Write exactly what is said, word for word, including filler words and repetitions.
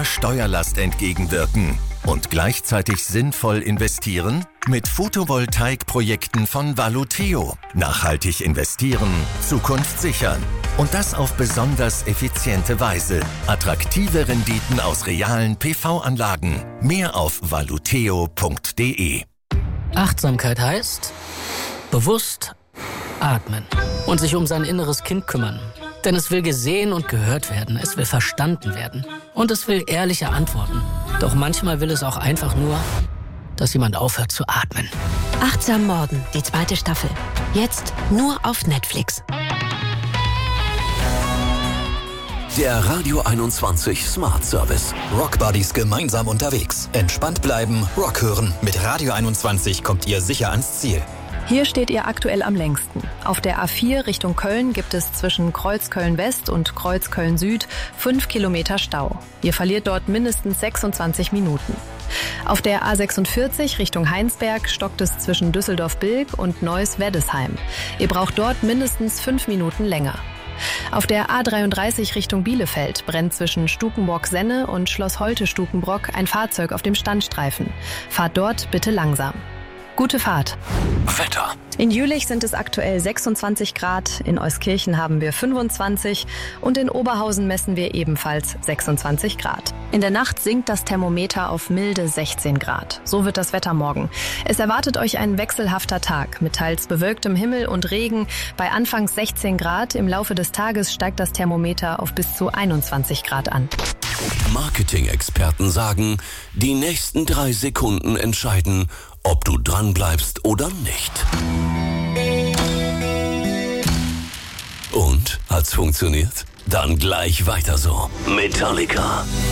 mehr Steuerlast entgegenwirken und gleichzeitig sinnvoll investieren? Mit Photovoltaikprojekten von Valuteo. Nachhaltig investieren, Zukunft sichern. Und das auf besonders effiziente Weise. Attraktive Renditen aus realen P V-Anlagen. Mehr auf valuteo punkt de. Achtsamkeit heißt bewusst atmen und sich um sein inneres Kind kümmern. Denn es will gesehen und gehört werden, es will verstanden werden und es will ehrliche Antworten. Doch manchmal will es auch einfach nur, dass jemand aufhört zu atmen. Achtsam Morden, die zweite Staffel. Jetzt nur auf Netflix. Der Radio einundzwanzig Smart Service. Rockbuddies gemeinsam unterwegs. Entspannt bleiben, Rock hören. Mit Radio einundzwanzig kommt ihr sicher ans Ziel. Hier steht ihr aktuell am längsten. Auf der A vier Richtung Köln gibt es zwischen Kreuzköln-West und Kreuzköln-Süd fünf Kilometer Stau. Ihr verliert dort mindestens sechsundzwanzig Minuten. Auf der A sechsundvierzig Richtung Heinsberg stockt es zwischen Düsseldorf-Bilk und Neuss-Weddesheim. Ihr braucht dort mindestens fünf Minuten länger. Auf der A dreiunddreißig Richtung Bielefeld brennt zwischen Stukenbrock-Senne und Schloss Holte-Stukenbrock ein Fahrzeug auf dem Standstreifen. Fahrt dort bitte langsam. Gute Fahrt. Wetter. In Jülich sind es aktuell sechsundzwanzig Grad, in Euskirchen haben wir fünfundzwanzig und in Oberhausen messen wir ebenfalls sechsundzwanzig Grad. In der Nacht sinkt das Thermometer auf milde sechzehn Grad. So wird das Wetter morgen. Es erwartet euch ein wechselhafter Tag mit teils bewölktem Himmel und Regen. Bei anfangs sechzehn Grad, im Laufe des Tages steigt das Thermometer auf bis zu einundzwanzig Grad an. Marketing-Experten sagen, die nächsten drei Sekunden entscheiden, ob du dranbleibst oder nicht. Und? Hat's funktioniert? Dann gleich weiter so. Metallica.